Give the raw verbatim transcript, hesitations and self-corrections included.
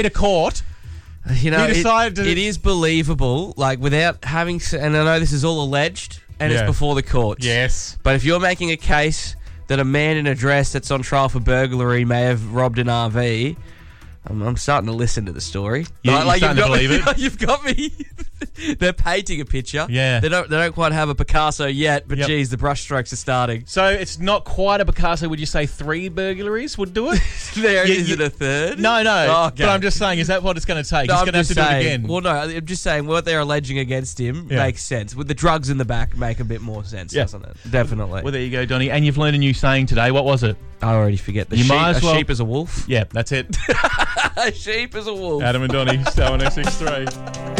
to court. You know, He decided it, to- it is believable, like, without having... s- And I know this is all alleged, and Yeah. it's before the courts. Yes. But if you're making a case that a man in a dress that's on trial for burglary may have robbed an R V... I'm, I'm starting to listen to the story. Yeah, Like- you're like starting you've to got believe me, You've got me. They're painting a picture. Yeah. They don't. They don't quite have a Picasso yet, but Yep. geez, the brushstrokes are starting. So it's not quite a Picasso. Would you say three burglaries would do it? There You- is you- it a third? No, no. Oh, okay. But I'm just saying, is that what it's going to take? No, He's I'm going to have just to saying, do it again. Well, no, I'm just saying what they're alleging against him Yeah. makes sense. With the drugs in the back, make a bit more sense, Yeah. doesn't it? Definitely. Well, there you go, Donny. And you've learned a new saying today. What was it? I already forget the You sheep. might as a well- sheep is a wolf. Yeah, that's it. A sheep is a wolf. Adam and Donny, Star one oh six three.